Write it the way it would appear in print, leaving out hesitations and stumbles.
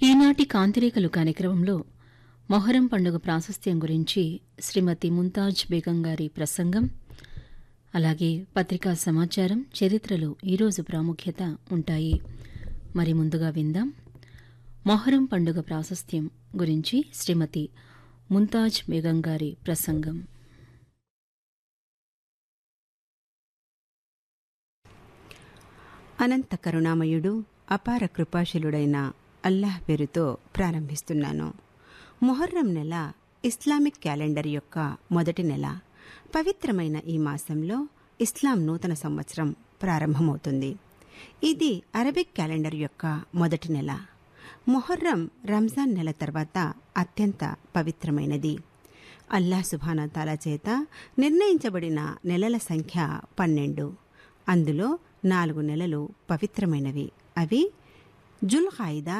ఈనాటి కాంతిరేఖలు కార్యక్రమంలో మొహరం పండుగ ప్రాశస్త్యం గురించి శ్రీమతి ముంతాజ్ బేగం గారి ప్రసంగం, అలాగే పత్రికా సమాచారం, చరిత్రలో ఈరోజు ప్రాముఖ్యత ఉంటాయి. మరి ముందుగా విందాం మొహరం పండుగ ప్రాశస్త్యం గురించి శ్రీమతి ముంతాజ్ బేగం గారి ప్రసంగం. అనంత కరుణామయుడు, అపార కృపాశీలుడైన అల్లాహ్ పేరుతో ప్రారంభిస్తున్నాను. మొహర్రం నెల ఇస్లామిక్ క్యాలెండర్ యొక్క మొదటి నెల. పవిత్రమైన ఈ మాసంలో ఇస్లాం నూతన సంవత్సరం ప్రారంభమవుతుంది. ఇది అరబిక్ క్యాలెండర్ యొక్క మొదటి నెల. మొహర్రం రంజాన్ నెల తర్వాత అత్యంత పవిత్రమైనది. అల్లాహ్ సుబ్హానా తాలా చేత నిర్ణయించబడిన నెలల సంఖ్య 12. అందులో 4 నెలలు పవిత్రమైనవి. అవి జుల్ ఖాయిదా,